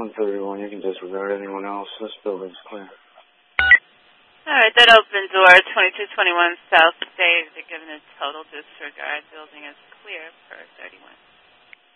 131. You can disregard anyone else. This building's clear. All right, that open door, 2221 South State. They're given a total disregard. Building is clear per 31.